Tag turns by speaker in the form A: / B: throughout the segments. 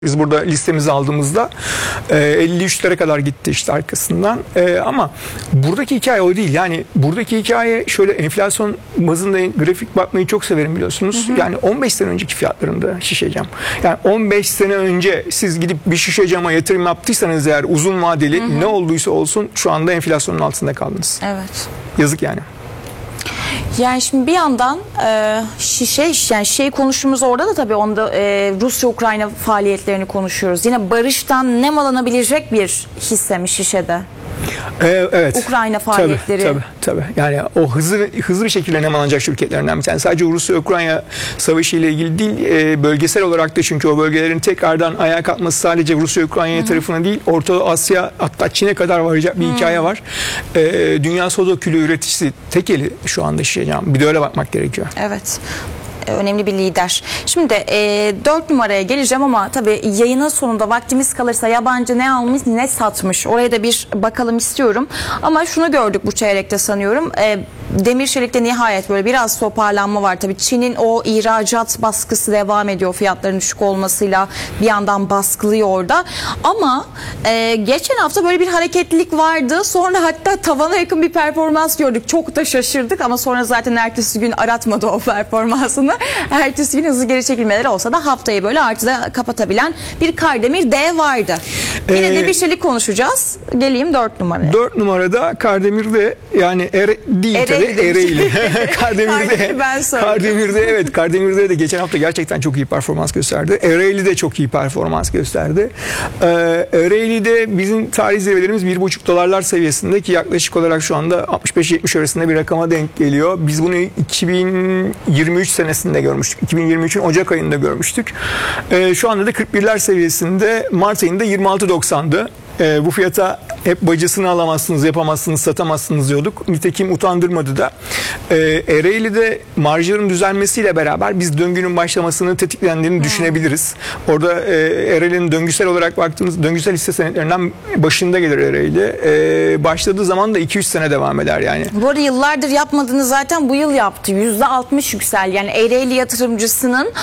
A: Biz burada listemizi aldığımızda 53'lere kadar gitti işte arkasından. Ama buradaki hikaye o değil. Yani buradaki hikaye şöyle, enflasyon bazında grafik bakmayı çok severim biliyorsunuz. Hı hı. Yani 15 sene önceki fiyatlarında şişe cam. Yani 15 sene önce siz gidip bir şişe cama yatırım yaptıysanız eğer uzun vadeli, hı hı, ne olduysa olsun şu anda enflasyonun altında kaldınız.
B: Evet.
A: Yazık yani.
B: Yani şimdi bir yandan şişe konuştuğumuz orada da tabii onda Rusya-Ukrayna faaliyetlerini konuşuyoruz. Yine barıştan nemalaнаbilecek bir hisse mi şişede?
A: Evet.
B: Ukrayna faaliyetleri.
A: Tabii. Yani o hızlı bir şekilde nemalanacak şirketlerinden bir tanesi. Sadece Rusya-Ukrayna savaşı ile ilgili değil, bölgesel olarak da, çünkü o bölgelerin tekrardan ayağa kalkması sadece Rusya-Ukrayna tarafına değil, Orta Asya, hatta Çin'e kadar varacak bir hikaye var. Dünya soda külü üreticisi tek eli şu anda şişe cam. Bir de öyle bakmak gerekiyor.
B: Evet. Önemli bir lider. Şimdi 4 numaraya geleceğim ama tabii yayının sonunda vaktimiz kalırsa yabancı ne almış ne satmış, oraya da bir bakalım istiyorum. Ama şunu gördük bu çeyrekte sanıyorum. Demir çelikte nihayet böyle biraz toparlanma var. Tabii Çin'in o ihracat baskısı devam ediyor, fiyatların düşük olmasıyla bir yandan baskılıyor orada. Ama geçen hafta böyle bir hareketlilik vardı. Sonra hatta tavana yakın bir performans gördük. Çok da şaşırdık ama sonra zaten ertesi gün aratmadı o performansını. Ertesi gün hızlı geri çekilmeler olsa da haftayı böyle artıda kapatabilen bir Kardemir D vardı. Yine de bir şeylik konuşacağız. Geleyim 4 numaraya.
A: 4 numarada Kardemir'de, yani Ereğli. Kardemir'de de geçen hafta gerçekten çok iyi performans gösterdi. Ereğli de çok iyi performans gösterdi. Ereğli'de bizim tarih zirvelerimiz $1,5 seviyesinde, ki yaklaşık olarak şu anda 65-70 arasında bir rakama denk geliyor. Biz bunu 2023 senesinde görmüştük. 2023'ün Ocak ayında görmüştük. Şu anda da 41'ler seviyesinde, Mart ayında 26.90'dı. Bu fiyata hep bacısını alamazsınız, yapamazsınız, satamazsınız diyorduk. Nitekim utandırmadı da. Ereğli'de marjların düzelmesiyle beraber biz döngünün başlamasını tetiklendiğini düşünebiliriz. Orada Ereğli'nin döngüsel olarak baktığımız döngüsel hisse senetlerinden başında gelir Ereğli. Başladığı zaman da 2-3 sene devam eder yani. Bu
B: arada yıllardır yapmadığını zaten bu yıl yaptı. %60 yüksel. Yani Ereğli yatırımcısının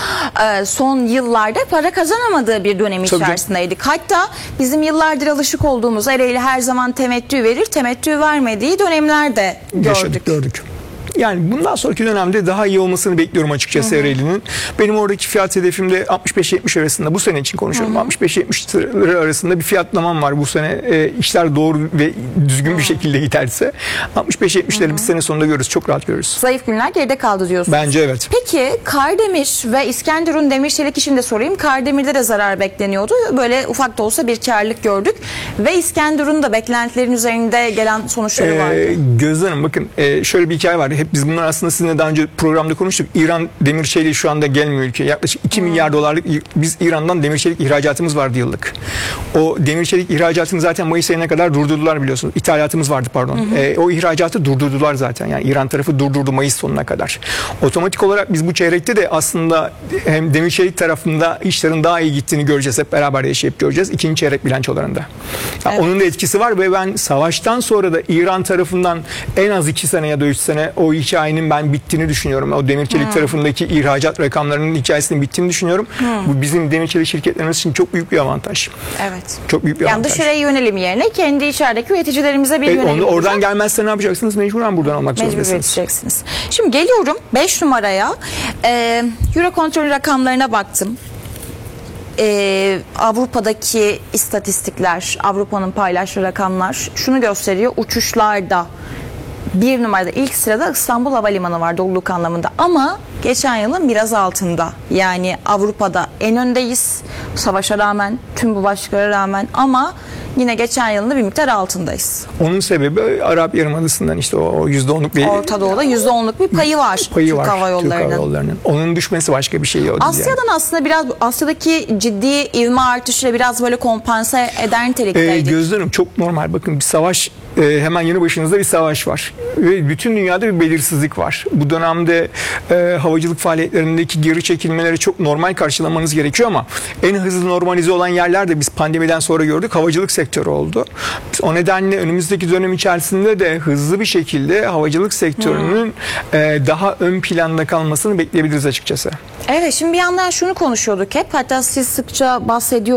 B: son yıllarda para kazanamadığı bir dönem içerisindeydik. Hatta bizim yıllardır alışık olduğumuz Ereğli her zaman temettü verir, temettü vermediği dönemlerde gördük.
A: Yani bundan sonraki dönemde daha iyi olmasını bekliyorum açıkçası Ereğli'nin. Benim oradaki fiyat hedefimde 65-70 arasında, bu sene için konuşuyorum. 65-70 lira arasında bir fiyatlamam var bu sene. İşler doğru ve düzgün bir şekilde giderse 65-70'leri bir sene sonunda görürüz. Çok rahat görürüz.
B: Zayıf günler geride kaldı diyorsunuz.
A: Bence evet.
B: Peki Kardemir ve İskenderun demir çelik işini de sorayım. Kardemir'de de zarar bekleniyordu. Böyle ufak da olsa bir karlılık gördük. Ve İskenderun'un da beklentilerin üzerinde gelen sonuçları vardı.
A: Gözde Hanım, bakın şöyle bir hikaye var. Hep biz bunlar aslında sizinle daha önce programda konuştuk. İran demir çeliği şu anda gelmiyor ülkeye. Yaklaşık 2 milyar dolarlık biz İran'dan demir çelik ihracatımız vardı yıllık. O demir çelik ihracatını zaten Mayıs ayına kadar durdurdular biliyorsunuz. İthalatımız vardı pardon. O ihracatı durdurdular zaten. Yani İran tarafı durdurdu Mayıs sonuna kadar. Otomatik olarak biz bu çeyrekte de aslında hem demir çelik tarafında işlerin daha iyi gittiğini göreceğiz. Hep beraber yaşayıp göreceğiz. İkinci çeyrek bilançolarında. Yani onun da etkisi var ve ben savaştan sonra da İran tarafından en az 2 sene ya da 3 sene o hikayenin ben bittiğini düşünüyorum. O demir çelik tarafındaki ihracat rakamlarının hikayesinin bittiğini düşünüyorum. Bu bizim demir çelik şirketlerimiz için çok büyük bir avantaj.
B: Evet.
A: Çok büyük bir avantaj.
B: Yani dışarıya yönelim yerine kendi içerideki üreticilerimize bir yönelim.
A: Oradan gelmezse ne yapacaksınız? Mecburen buradan almak zorundasınız.
B: Mecbur üreteceksiniz. Şimdi geliyorum 5 numaraya. Eurocontrol rakamlarına baktım. Avrupa'daki istatistikler, Avrupa'nın paylaştığı rakamlar şunu gösteriyor. Uçuşlarda 1 numarada ilk sırada İstanbul Havalimanı var doluluk anlamında, ama geçen yılın biraz altında. Yani Avrupa'da en öndeyiz savaşa rağmen, tüm bu başlıklara rağmen, ama yine geçen yılın bir miktar altındayız.
A: Onun sebebi Arap Yarımadası'ndan işte o %10'luk bir...
B: Orta Doğu'da %10'luk bir payı var. Türk Hava Yolları'nın.
A: Onun düşmesi başka bir şey yok.
B: Asya'dan yani. Aslında biraz Asya'daki ciddi ivme artışıyla biraz böyle kompanse eder nitelikteydik.
A: Gözlerim çok normal. Bakın bir savaş hemen yanı başınızda bir savaş var. Ve bütün dünyada bir belirsizlik var. Bu dönemde havacılık faaliyetlerindeki geri çekilmeleri çok normal karşılamanız gerekiyor ama en hızlı normalize olan yerler de biz pandemiden sonra gördük. Havacılık sektörü oldu. O nedenle önümüzdeki dönem içerisinde de hızlı bir şekilde havacılık sektörünün daha ön planda kalmasını bekleyebiliriz açıkçası.
B: Evet, şimdi bir yandan şunu konuşuyorduk hep. Hatta siz sıkça bahsediyorsunuz.